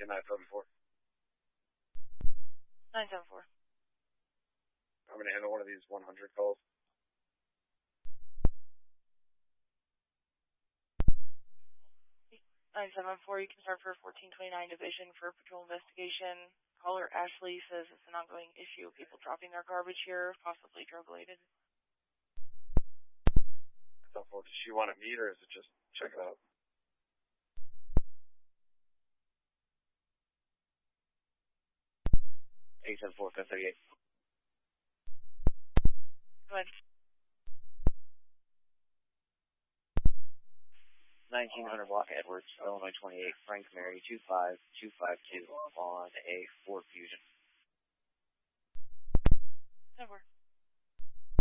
Lincoln 974. 974. I'm going to handle one of these 100 calls. 974, you can start for 1429 Division for patrol investigation. Caller Ashley says it's an ongoing issue of people dropping their garbage here, possibly drug-related. Does she want to meet, or is it just check it out? Eight 874, 538. Go ahead. 1900 block Edwards, Illinois 28, Frank Mary 25252 on a Ford Fusion. Over.